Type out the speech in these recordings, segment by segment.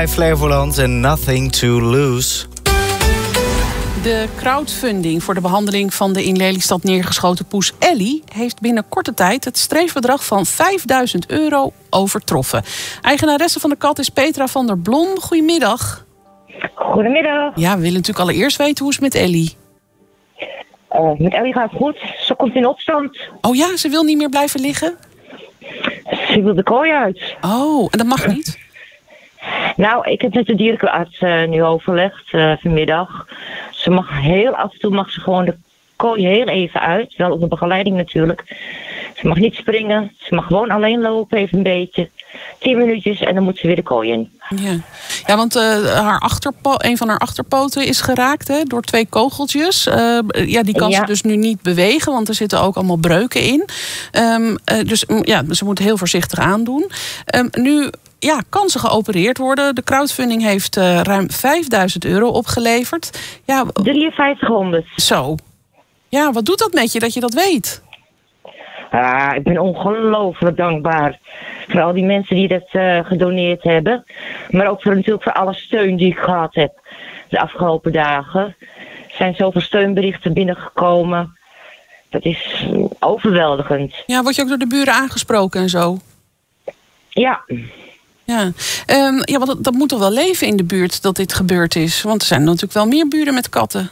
Flevoland en Nothing to Lose. De crowdfunding voor de behandeling van de in Lelystad neergeschoten poes Ellie heeft binnen korte tijd het streefbedrag van €5.000 overtroffen. Eigenaresse van de kat is Petra van der Blom. Goedemiddag. Goedemiddag. Ja, we willen natuurlijk allereerst weten hoe het met Ellie. Met Ellie gaat het goed. Ze komt in opstand. Oh ja, ze wil niet meer blijven liggen? Ze wil de kooi uit. Oh, en dat mag niet? Nou, ik heb met de dierenarts nu overlegd vanmiddag. Ze mag heel af en toe mag ze gewoon de kooi heel even uit. Wel onder begeleiding natuurlijk. Ze mag niet springen. Ze mag gewoon alleen lopen even een beetje. 10 minuutjes en dan moet ze weer de kooi in. Ja, want een van haar achterpoten is geraakt door 2 kogeltjes. Die kan ze dus nu niet bewegen, want er zitten ook allemaal breuken in. Dus ze moet heel voorzichtig aandoen. Nu kan ze geopereerd worden. De crowdfunding heeft ruim €5.000 opgeleverd. Ja, 5300. Zo. Ja, wat doet dat met je dat je dat weet? Ik ben ongelooflijk dankbaar voor al die mensen die dat gedoneerd hebben. Maar ook natuurlijk voor alle steun die ik gehad heb de afgelopen dagen. Er zijn zoveel steunberichten binnengekomen. Dat is overweldigend. Ja, word je ook door de buren aangesproken en zo? Ja. Want dat moet toch wel leven in de buurt dat dit gebeurd is? Want er zijn natuurlijk wel meer buren met katten.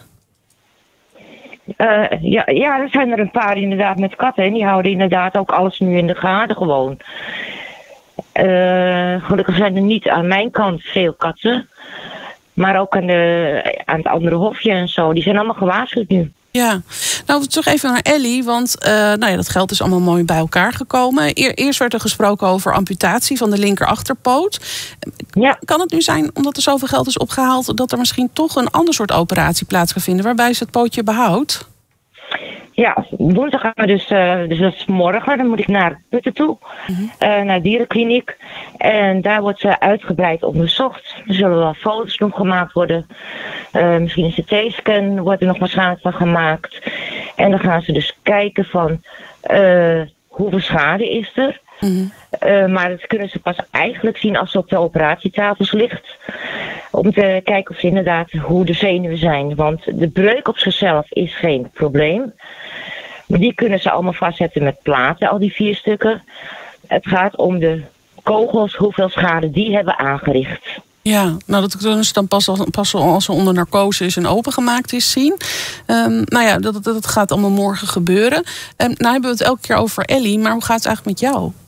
Er zijn er een paar inderdaad met katten. En die houden inderdaad ook alles nu in de gaten gewoon. Gelukkig zijn er niet aan mijn kant veel katten. Maar ook aan het andere hofje en zo. Die zijn allemaal gewaarschuwd nu. Ja, nou terug even naar Ellie. Want dat geld is allemaal mooi bij elkaar gekomen. Eerst werd er gesproken over amputatie van de linker achterpoot. Ja. Kan het nu zijn, omdat er zoveel geld is opgehaald, dat er misschien toch een ander soort operatie plaats kan vinden waarbij ze het pootje behoudt? Ja, woensdag gaan we dus dat is morgen, dan moet ik naar Putten toe, naar de dierenkliniek. En daar wordt ze uitgebreid onderzocht. Er zullen wel foto's nog gemaakt worden. Misschien een CT-scan wordt er nog waarschijnlijk van gemaakt. En dan gaan ze dus kijken van hoeveel schade is er. Maar dat kunnen ze pas eigenlijk zien als ze op de operatietafels ligt. Om te kijken of ze inderdaad hoe de zenuwen zijn. Want de breuk op zichzelf is geen probleem. Maar die kunnen ze allemaal vastzetten met platen, al die 4 stukken. Het gaat om de kogels, hoeveel schade die hebben aangericht. Ja, nou dat kunnen ze dan pas als ze onder narcose is en opengemaakt is zien. Dat gaat allemaal morgen gebeuren. Nou hebben we het elke keer over Ellie, maar hoe gaat het eigenlijk met jou?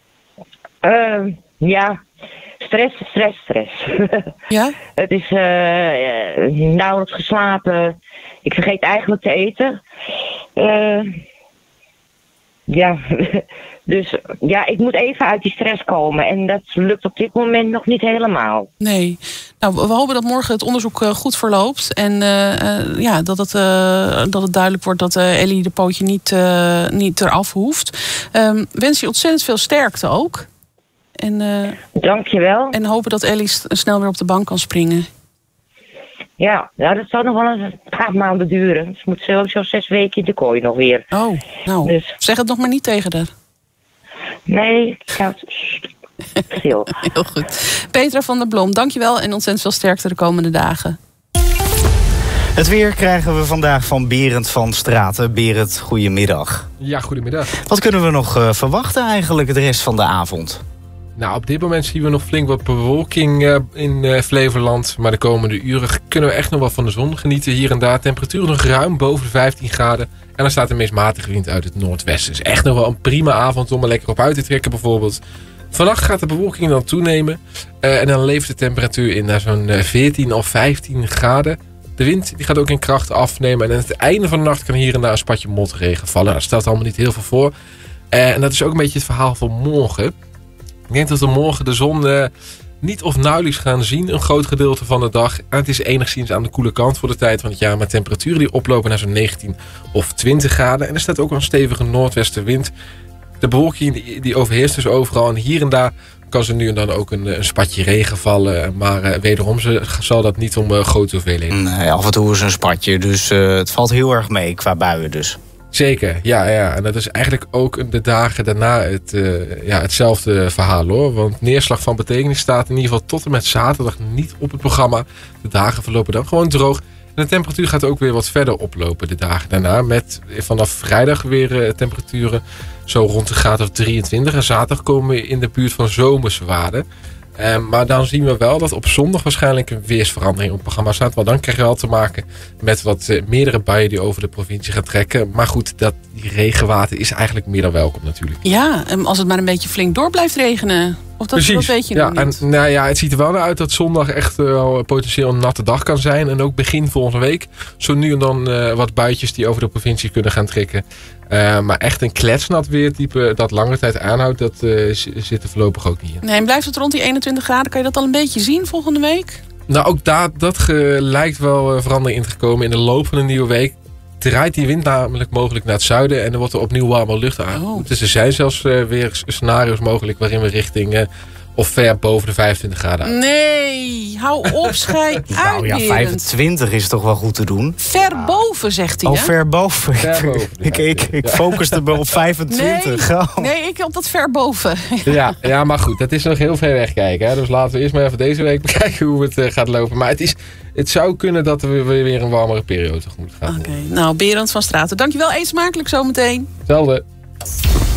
Stress. Ja? Het is nauwelijks geslapen. Ik vergeet eigenlijk te eten. Dus ik moet even uit die stress komen. En dat lukt op dit moment nog niet helemaal. Nee. Nou, we hopen dat morgen het onderzoek goed verloopt. En dat het duidelijk wordt dat Ellie de pootje niet eraf hoeft. Wens je ontzettend veel sterkte ook. Dankjewel. En hopen dat Ellie snel weer op de bank kan springen. Ja, dat zal nog wel een paar maanden duren. Ze moet sowieso 6 weken in de kooi nog weer. Oh, nou, dus zeg het nog maar niet tegen haar. Nee, ik ga het stil. Heel goed. Petra van der Blom, dankjewel en ontzettend veel sterkte de komende dagen. Het weer krijgen we vandaag van Berend van Straten. Berend, goedemiddag. Ja, goedemiddag. Wat kunnen we nog verwachten eigenlijk de rest van de avond? Nou, op dit moment zien we nog flink wat bewolking in Flevoland. Maar de komende uren kunnen we echt nog wel van de zon genieten. Hier en daar temperaturen nog ruim boven de 15 graden. En dan staat een meest matige wind uit het noordwesten. Dus echt nog wel een prima avond om er lekker op uit te trekken bijvoorbeeld. Vannacht gaat de bewolking dan toenemen. En dan levert de temperatuur in naar zo'n 14 of 15 graden. De wind die gaat ook in kracht afnemen. En aan het einde van de nacht kan hier en daar een spatje motregen vallen. Dat stelt allemaal niet heel veel voor. En dat is ook een beetje het verhaal van morgen. Ik denk dat we morgen de zon niet of nauwelijks gaan zien. Een groot gedeelte van de dag. En het is enigszins aan de koele kant voor de tijd van het jaar. Met temperaturen die oplopen naar zo'n 19 of 20 graden. En er staat ook een stevige noordwestenwind. De bewolking die overheerst dus overal. En hier en daar kan ze nu en dan ook een spatje regen vallen. Maar wederom zal dat niet om grote hoeveelheden. Nee, af en toe is een spatje. Dus het valt heel erg mee qua buien dus. Zeker, ja. En dat is eigenlijk ook de dagen daarna hetzelfde verhaal hoor. Want neerslag van betekenis staat in ieder geval tot en met zaterdag niet op het programma. De dagen verlopen dan gewoon droog. En de temperatuur gaat ook weer wat verder oplopen de dagen daarna. Met vanaf vrijdag weer temperaturen zo rond de graad of 23. En zaterdag komen we in de buurt van zomerse waarden. Maar dan zien we wel dat op zondag waarschijnlijk een weersverandering op het programma staat. Want dan krijg je wel te maken met wat meerdere buien die over de provincie gaan trekken. Maar goed, die regenwater is eigenlijk meer dan welkom natuurlijk. Ja, als het maar een beetje flink door blijft regenen. Of dat weet je nog niet. En, het ziet er wel naar uit dat zondag echt wel potentieel een natte dag kan zijn. En ook begin volgende week. Zo nu en dan wat buitjes die over de provincie kunnen gaan trekken. Maar echt een kletsnat weertype dat lange tijd aanhoudt, dat zit er voorlopig ook niet in. Nee, en blijft het rond die 21 graden? Kan je dat al een beetje zien volgende week? Nou, ook dat lijkt wel verandering in te komen. In de loop van een nieuwe week draait die wind namelijk mogelijk naar het zuiden. En dan wordt er opnieuw warme lucht aan. Dus er zijn zelfs weer scenario's mogelijk waarin we richting of ver boven de 25 graden aan. Nee, hou op, schei uit. Nou ja, 25 is toch wel goed te doen. Ver boven, zegt hij. Oh, ver boven. Ik focuste me op 25. Nee, ik op dat ver boven. Ja, maar goed, dat is nog heel ver weg kijken. Hè? Dus laten we eerst maar even deze week bekijken hoe het gaat lopen. Maar het zou kunnen dat we weer een warmere periode tegemoet gaan. Oké, nou Berend van Straten, dankjewel. Eet smakelijk zometeen. Hetzelfde.